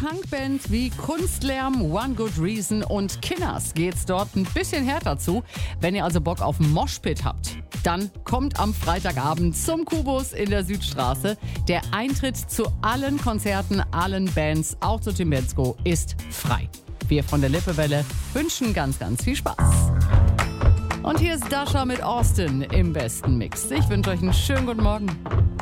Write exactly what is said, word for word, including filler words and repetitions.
Punkbands wie Kunstlärm, One Good Reason und Kinners geht's dort ein bisschen härter zu. Wenn ihr also Bock auf Moshpit habt, dann kommt am Freitagabend zum Kubus in der Südstraße. Der Eintritt zu allen Konzerten, allen Bands, auch zu Tim Bendzko, ist frei. Wir von der Lippewelle wünschen ganz, ganz viel Spaß. Und hier ist Dasha mit Austin im besten Mix. Ich wünsche euch einen schönen guten Morgen.